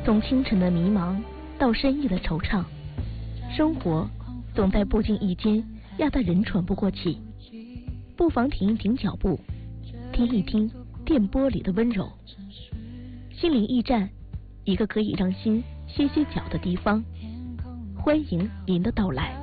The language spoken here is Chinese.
从清晨的迷茫到深夜的惆怅，生活总在不经意间压得人喘不过气。不妨停一停脚步，听一听电波里的温柔。心灵驿站，一个可以让心歇歇脚的地方，欢迎您的到来。